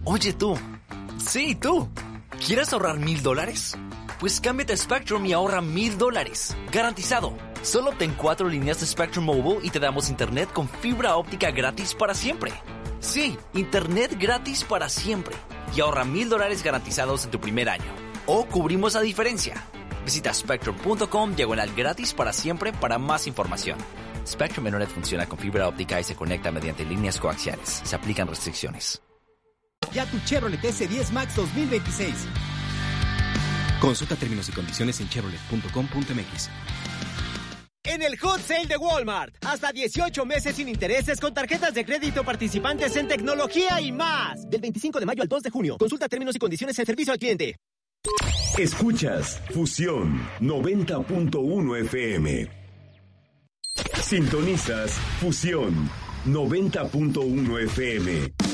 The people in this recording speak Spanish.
Oye tú. Sí, tú. ¿Quieres ahorrar $1,000? Pues cámbiate a Spectrum y ahorra $1,000. Garantizado. Solo obtén 4 líneas de Spectrum Mobile y te damos internet con fibra óptica gratis para siempre. Sí, internet gratis para siempre. Y ahorra $1,000 garantizados en tu primer año. O cubrimos la diferencia. Visita spectrum.com/gratis para siempre para más información. Spectrum Internet funciona con fibra óptica y se conecta mediante líneas coaxiales. Se aplican restricciones. Ya tu Chevrolet S10 Max 2026. Consulta términos y condiciones en chevrolet.com.mx. En el Hot Sale de Walmart, hasta 18 meses sin intereses con tarjetas de crédito participantes en tecnología y más. Del 25 de mayo al 2 de junio. Consulta términos y condiciones en servicio al cliente. Escuchas Fusión 90.1 FM. Sintonizas Fusión 90.1 FM.